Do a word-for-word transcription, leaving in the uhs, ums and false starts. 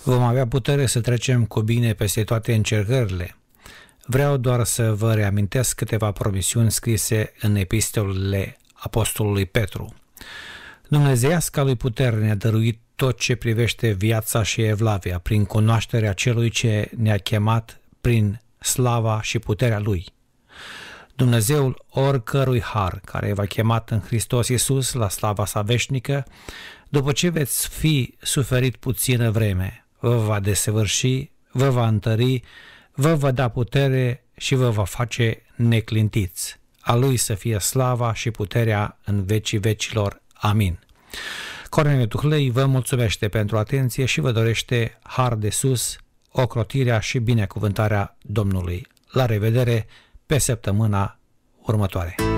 Vom avea putere să trecem cu bine peste toate încercările. Vreau doar să vă reamintesc câteva promisiuni scrise în epistolele apostolului Petru. Dumnezeiasca lui putere ne-a dăruit tot ce privește viața și evlavia prin cunoașterea celui ce ne-a chemat prin slava și puterea lui. Dumnezeul oricărui har care v-a chemat în Hristos Iisus la slava sa veșnică, după ce veți fi suferit puțină vreme, vă va desăvârși, vă va întări, vă va da putere și vă va face neclintiți. A lui să fie slava și puterea în vecii vecilor. Amin. Corneliu Tuhlei vă mulțumește pentru atenție și vă dorește har de sus, ocrotirea și binecuvântarea Domnului. La revedere pe săptămâna următoare.